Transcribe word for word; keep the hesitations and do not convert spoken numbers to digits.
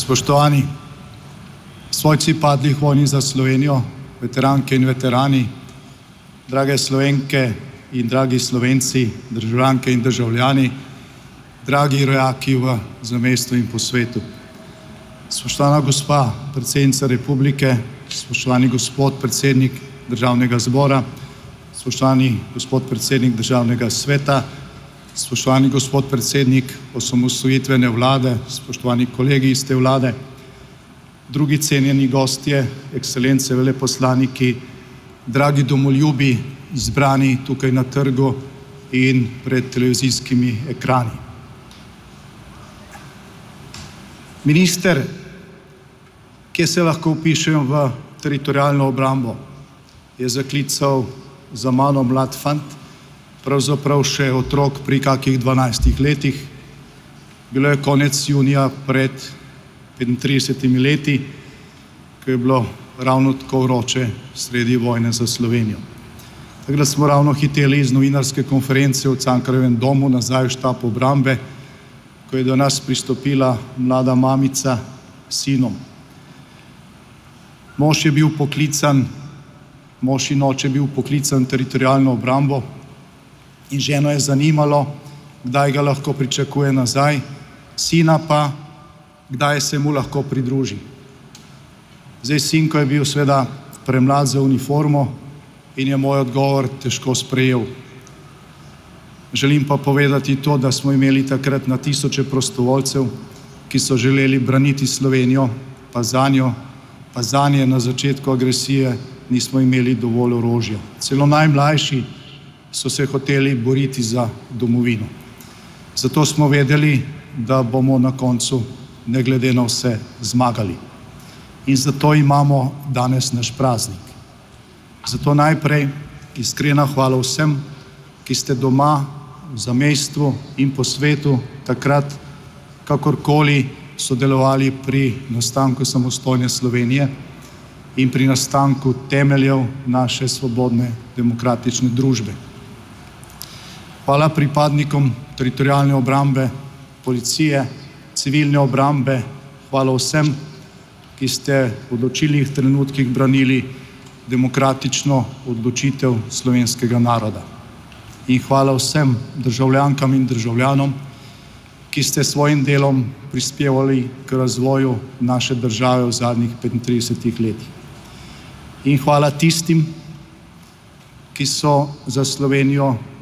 Spoštovani, svojci padlih v vojni za Slovenijo, veteranke in veterani, drage Slovenke in dragi Slovenci, državljanke in državljani, dragi rojaki v zamejstvu in po svetu. Spoštovana gospa predsednica Republike, spoštovani gospod predsednik Državnega zbora, spoštovani gospod predsednik Državnega sveta, spoštovani gospod predsednik osamosvojitvene vlade, spoštovani kolegi iz te vlade, drugi cenjeni gostje, ekscelence, veleposlaniki, dragi domoljubi, zbrani tukaj na trgu in pred televizijskimi ekrani. Minister, kje se lahko vpišem v teritorialno obrambo, je zaklical za mano mlad fant, pravzaprav še otrok pri kakih dvanajstih letih. Bilo je konec junija pred petintridesetimi leti, ko je bilo ravno tako vroče sredi vojne za Slovenijo. Takrat smo ravno hiteli iz novinarske konference v Cankarjevem domu nazaj v štab obrambe, ko je do nas pristopila mlada mamica s sinom. Mož je bil poklican, mož in oče je bil poklican v teritorialno obrambo in ženo je zanimalo, kdaj ga lahko pričakuje nazaj, sina pa, kdaj se mu lahko pridruži. Zdaj, sinko je bil seveda premlad za uniformo in je moj odgovor težko sprejel. Želim pa povedati to, da smo imeli takrat na tisoče prostovoljcev, ki so želeli braniti Slovenijo, pa zanjo, pa zanje na začetku agresije nismo imeli dovolj orožja. Celo najmlajši so se hoteli boriti za domovino. Zato smo vedeli, da bomo na koncu, ne glede na vse, zmagali. In zato imamo danes naš praznik. Zato najprej iskrena hvala vsem, ki ste doma, v zamejstvu in po svetu takrat kakorkoli sodelovali pri nastanku samostojne Slovenije in pri nastanku temeljev naše svobodne demokratične družbe. Hvala pripadnikom teritorialne obrambe, policije, civilne obrambe, hvala vsem, ki ste v odločilnih trenutkih branili demokratično odločitev slovenskega naroda. In hvala vsem državljankam in državljanom, ki ste svojim delom prispevali k razvoju naše države v zadnjih petintridesetih letih. In hvala tistim, ki so za Slovenijo